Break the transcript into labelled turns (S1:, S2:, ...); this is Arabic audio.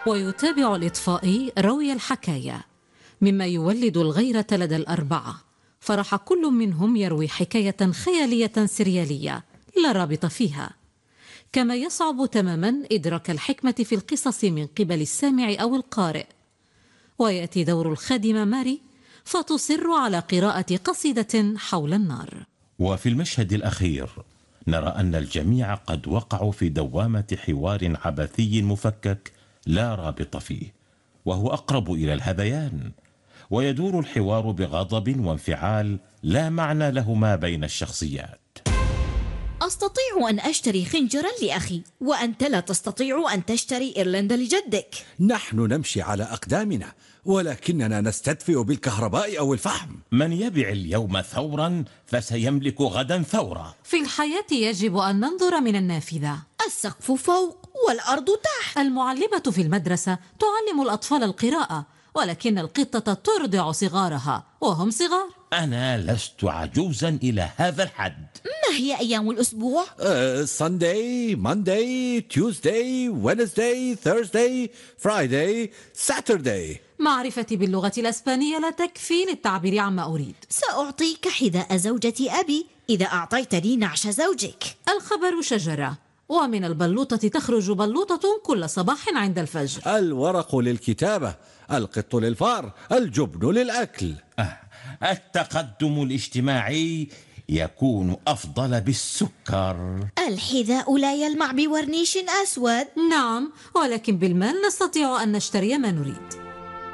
S1: ويتابع الإطفائي روي الحكاية، مما يولد الغيرة لدى الأربعة، فراح كل منهم يروي حكاية خيالية سريالية لا رابط فيها، كما يصعب تماما إدراك الحكمة في القصص من قبل السامع أو القارئ. ويأتي دور الخادمة ماري فتصر على قراءة قصيدة حول النار.
S2: وفي المشهد الأخير نرى أن الجميع قد وقعوا في دوامة حوار عبثي مفكك لا رابط فيه، وهو أقرب إلى الهذيان، ويدور الحوار بغضب وانفعال لا معنى لهما بين الشخصيات.
S3: أستطيع أن أشتري خنجرا لأخي، وأنت لا تستطيع أن تشتري إيرلندا لجدك.
S4: نحن نمشي على أقدامنا، ولكننا نستدفئ بالكهرباء أو الفحم.
S2: من يبع اليوم ثورا فسيملك غدا ثورة.
S1: في الحياة يجب أن ننظر من النافذة.
S3: السقف فوق والأرض تحت.
S1: المعلمة في المدرسة تعلم الأطفال القراءة، ولكن القطة ترضع صغارها وهم صغار.
S2: أنا لست عجوزا إلى هذا الحد.
S3: ما هي أيام الأسبوع؟
S4: Sunday, Monday, Tuesday, Wednesday, Thursday, Friday, Saturday.
S1: معرفتي باللغة الأسبانية لا تكفي للتعبير عما أريد.
S3: سأعطيك حذاء زوجة أبي إذا أعطيتني نعش زوجك.
S1: الخبر شجرة، ومن البلوطة تخرج بلوطة كل صباح عند الفجر.
S4: الورق للكتابة، القط للفار، الجبن للأكل.
S2: التقدم الاجتماعي يكون أفضل بالسكر.
S3: الحذاء لا يلمع بورنيش أسود.
S1: نعم، ولكن بالمال نستطيع أن نشتري ما نريد.